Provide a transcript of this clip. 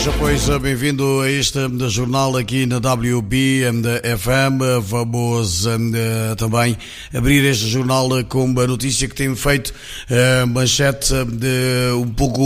Seja, pois, bem-vindo a este jornal aqui na WB FM. Vamos também abrir este jornal com uma notícia que tem feito manchete de um pouco